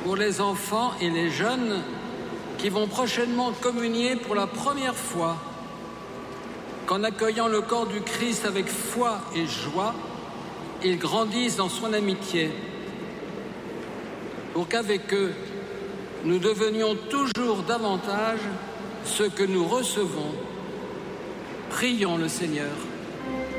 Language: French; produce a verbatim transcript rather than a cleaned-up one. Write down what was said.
pour les enfants et les jeunes qui vont prochainement communier pour la première fois, qu'en accueillant le corps du Christ avec foi et joie, ils grandissent dans son amitié, pour qu'avec eux, nous devenions toujours davantage ce que nous recevons. Prions le Seigneur.